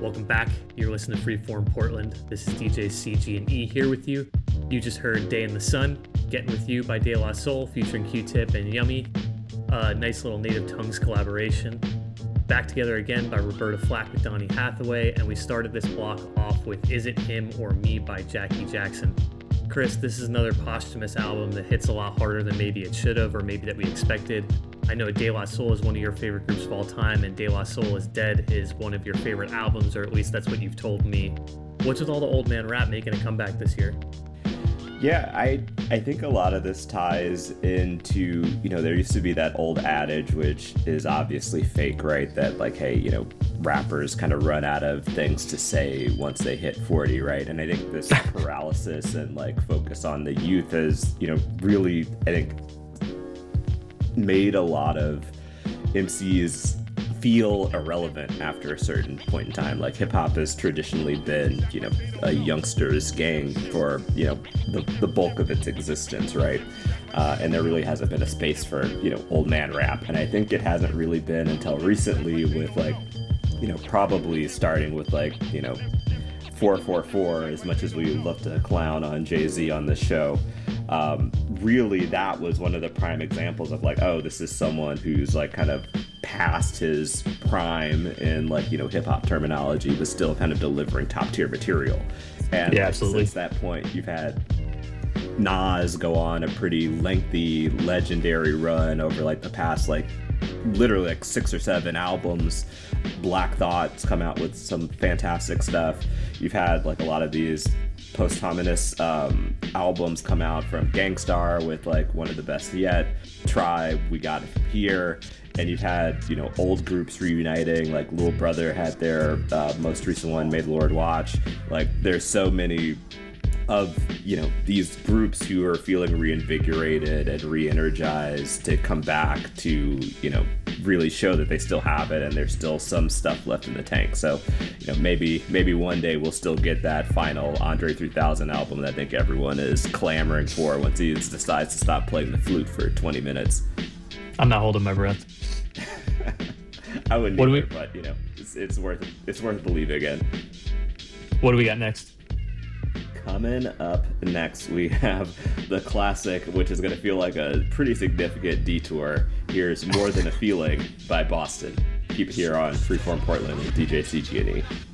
Welcome back. You're listening to Freeform Portland. This is DJ CG&E here with you. You just heard Day in the Sun, Getting With You by De La Soul, featuring Q-Tip and Yummy. Nice little Native Tongues collaboration. Back Together Again by Roberta Flack with Donny Hathaway, and we started this block off with Is It Him or Me by Jackie Jackson. Chris, this is another posthumous album that hits a lot harder than maybe it should have, or maybe that we expected. I know De La Soul is one of your favorite groups of all time, and De La Soul is Dead is one of your favorite albums, or at least that's what you've told me. What's with all the old man rap making a comeback this year? Yeah, I think a lot of this ties into, there used to be that old adage, which is obviously fake, right? That like, hey, rappers kind of run out of things to say once they hit 40, right? And I think this paralysis and like focus on the youth has, really, I think, made a lot of MCs feel irrelevant after a certain point in time. Like hip hop has traditionally been, a youngster's gang for, the bulk of its existence, right? And there really hasn't been a space for, old man rap. And I think it hasn't really been until recently with like, probably starting with like, 444, as much as we love to clown on Jay-Z on this show. Really, that was one of the prime examples of like, oh, this is someone who's like kind of past his prime in like, hip hop terminology, but still kind of delivering top tier material. And yeah, absolutely. Since that point, you've had Nas go on a pretty lengthy, legendary run over like the past, like literally like 6 or 7 albums. Black Thought's come out with some fantastic stuff. You've had like a lot of these posthumous albums come out from Gangstar with like one of the best yet, Tribe, We Got It From Here, and you've had old groups reuniting, like Lil Brother had their most recent one, May the Lord Watch. Like there's so many of these groups who are feeling reinvigorated and re-energized to come back to really show that they still have it and there's still some stuff left in the tank. So maybe one day we'll still get that final Andre 3000 album that I think everyone is clamoring for once he decides to stop playing the flute for 20 minutes. I'm not holding my breath. I wouldn't either, but it's worth believing in. What do we got next? Coming up next, we have the classic, which is going to feel like a pretty significant detour. Here's More Than a Feeling by Boston. Keep it here on Freeform Portland with DJ CG&E.